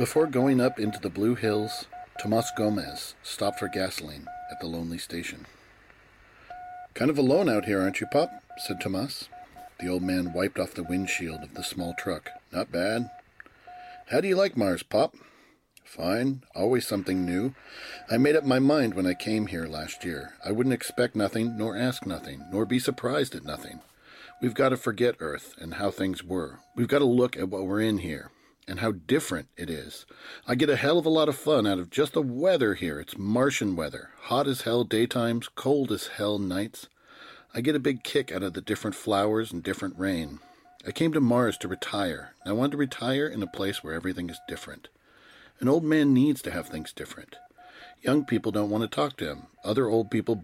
Before going up into the Blue Hills, Tomas Gomez stopped for gasoline at the lonely station. "Kind of alone out here, aren't you, Pop?" said Tomas. The old man wiped off the windshield of the small truck. "Not bad." "How do you like Mars, Pop?" "Fine. Always something new. I made up my mind when I came here last year. I wouldn't expect nothing, nor ask nothing, nor be surprised at nothing. We've got to forget Earth and how things were. We've got to look at what we're in here, and how different it is. I get a hell of a lot of fun out of just the weather here. It's Martian weather. Hot as hell daytimes, cold as hell nights. I get a big kick out of the different flowers and different rain. I came to Mars to retire. I want to retire in a place where everything is different. An old man needs to have things different. Young people don't want to talk to him. Other old people